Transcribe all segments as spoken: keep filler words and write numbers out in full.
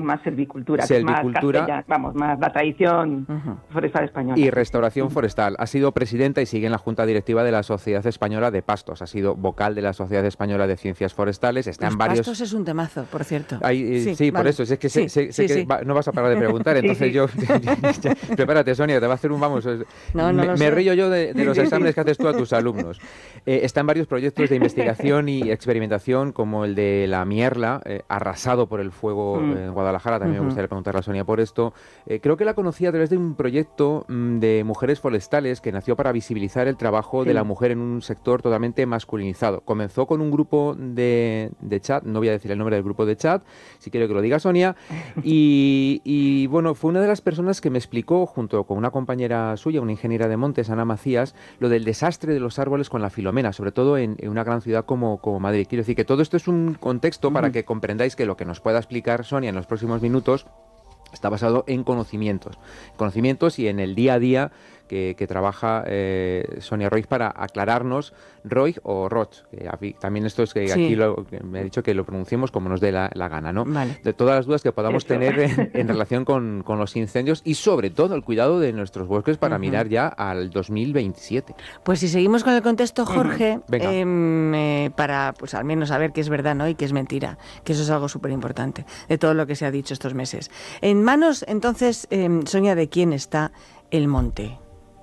más silvicultura, Silvicultura. Que es más castellana, vamos, más la tradición uh-huh. forestal española. Y restauración uh-huh. forestal. Ha sido presidenta y sigue en la Junta Directiva de la Sociedad Española de Pastos. Ha sido vocal de la Sociedad Española de Ciencias Forestales. Está Los en varios... pastos es un temazo, por cierto. Hay, eh, sí, sí vale. por eso. Es que, sí, sé, sé, sé sí, que sí. va, no vas a parar de preguntar. Entonces sí, yo... Prepárate, Sonia, te va a hacer un... Vamos, no, no me, lo me río yo de, de los exámenes que haces tú a tus alumnos. Eh, está en varios proyectos de investigación y experimentación, como el de la Mierla, eh, arrasado por el fuego mm. en Guadalajara. También uh-huh. me gustaría preguntarle a Sonia por esto. Eh, creo que la conocí a través de un proyecto mm, de mujeres forestales que nació para visibilizar el trabajo sí. de la mujer en un sector totalmente masculinizado. Comenzó con un grupo de, de chat, no voy a decir el nombre del grupo de chat, si quiero que lo diga Sonia, y, y bueno, fue una de las personas que me explicó, junto con una compañera suya, una ingeniera de montes, Ana Macías, lo del desastre de los árboles con la filomena, sobre todo en, en una gran ciudad como, como Madrid. Quiero decir que todo esto es un contexto uh-huh. para que comprendáis que lo que nos pueda explicar Sonia en los próximos minutos está basado en conocimientos, conocimientos y en el día a día que, que trabaja eh, Sonia Roig para aclararnos, Roig o Roig, que aquí, también esto es que sí. aquí lo, que me ha dicho que lo pronunciemos como nos dé la, la gana, ¿no? Vale. De todas las dudas que podamos Eso. tener en, en relación con, con los incendios y sobre todo el cuidado de nuestros bosques para uh-huh. mirar ya al dos mil veintisiete. Pues si seguimos con el contexto, Jorge, uh-huh. eh, eh, para pues al menos saber qué es verdad, ¿no? Y qué es mentira, que eso es algo súper importante de todo lo que se ha dicho estos meses. En manos, entonces, eh, Sonia, ¿de quién está el monte?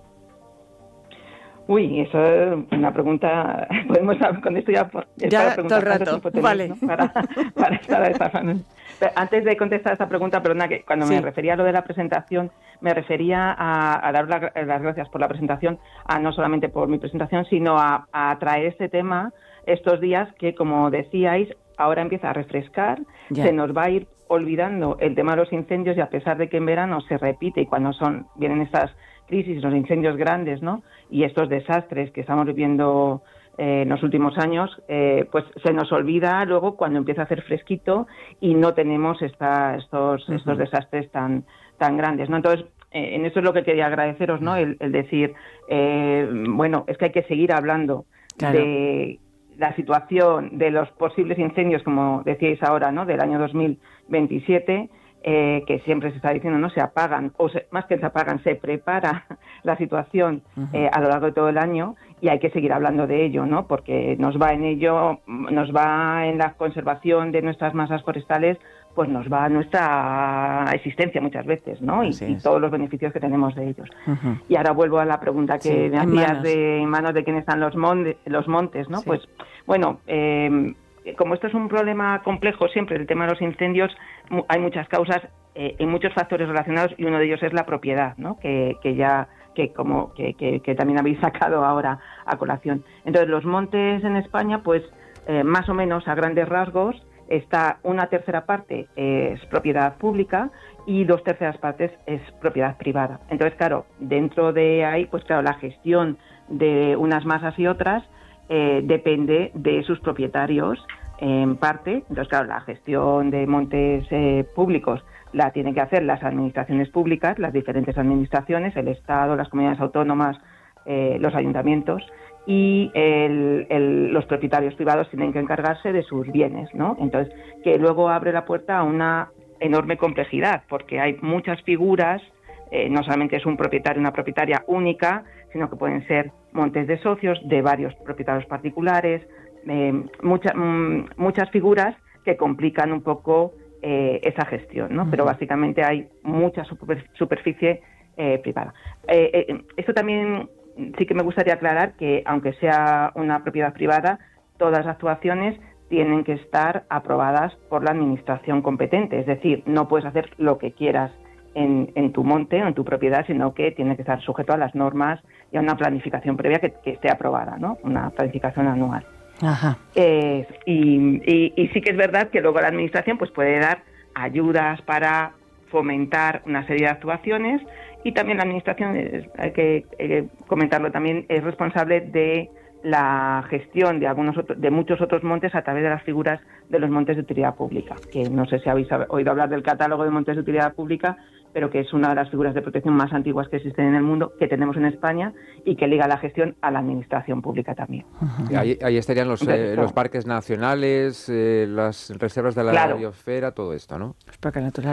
Uy, eso es una pregunta, podemos hablar con esto ya, por, ya todo el rato, tenéis, vale. ¿no? Para, para estar a esta Pero antes de contestar esta pregunta, perdona, que cuando sí. me refería a lo de la presentación, me refería a, a dar la, las gracias por la presentación, a no solamente por mi presentación, sino a, a traer este tema estos días que, como decíais, ahora empieza a refrescar, ya. se nos va a ir olvidando el tema de los incendios y a pesar de que en verano se repite y cuando son vienen estas crisis, los incendios grandes, ¿no? Y estos desastres que estamos viviendo eh, en los últimos años, eh, pues se nos olvida luego cuando empieza a hacer fresquito y no tenemos esta, estos, uh-huh. estos desastres tan, tan grandes, ¿no? Entonces, eh, en eso es lo que quería agradeceros, ¿no? El, el decir, eh, bueno, es que hay que seguir hablando claro. de la situación de los posibles incendios, como decíais ahora, ¿no? Del año dos mil veintisiete, Eh, que siempre se está diciendo, no se apagan, o se, más que se apagan, se prepara la situación uh-huh. eh, a lo largo de todo el año y hay que seguir hablando de ello, ¿no? Porque nos va en ello, nos va en la conservación de nuestras masas forestales, pues nos va a nuestra existencia muchas veces, ¿no? Y, y todos los beneficios que tenemos de ellos. Uh-huh. Y ahora vuelvo a la pregunta que sí, me hacías de en manos de quién están los, monte, los montes, ¿no? Sí. Pues, bueno, eh, como esto es un problema complejo siempre, el tema de los incendios, hay muchas causas eh, y muchos factores relacionados y uno de ellos es la propiedad, ¿no? Que, que ya que como que, que, que también habéis sacado ahora a colación. Entonces los montes en España, pues eh, más o menos a grandes rasgos está una tercera parte es propiedad pública y dos terceras partes es propiedad privada. Entonces claro, dentro de ahí, pues claro, la gestión de unas masas y otras Eh, depende de sus propietarios en parte. Entonces, claro, la gestión de montes eh, públicos la tienen que hacer las administraciones públicas, las diferentes administraciones, el Estado, las comunidades autónomas, eh, los ayuntamientos, y el, el, los propietarios privados tienen que encargarse de sus bienes, ¿no? Entonces, que luego abre la puerta a una enorme complejidad, porque hay muchas figuras, eh, no solamente es un propietario, una propietaria única, sino que pueden ser montes de socios, de varios propietarios particulares, eh, mucha, m- muchas figuras que complican un poco eh, esa gestión, ¿no? Uh-huh. Pero básicamente hay mucha super- superficie eh, privada. Eh, eh, esto también sí que me gustaría aclarar que, aunque sea una propiedad privada, todas las actuaciones tienen que estar aprobadas por la administración competente, es decir, no puedes hacer lo que quieras En, en tu monte o en tu propiedad, sino que tiene que estar sujeto a las normas y a una planificación previa que, que esté aprobada, ¿no? Una planificación anual. Ajá. Eh, y, y, y sí que es verdad que luego la administración pues puede dar ayudas para fomentar una serie de actuaciones y también la administración, es, hay que eh, comentarlo también, es responsable de la gestión de algunos otros, de muchos otros montes a través de las figuras de los montes de utilidad pública, que no sé si habéis oído hablar del catálogo de montes de utilidad pública, pero que es una de las figuras de protección más antiguas que existen en el mundo, que tenemos en España y que liga la gestión a la administración pública también. Uh-huh. Ahí, ahí estarían los, Entonces, eh, los parques nacionales, eh, las reservas de la claro. biosfera, todo esto, ¿no? Los parques naturales.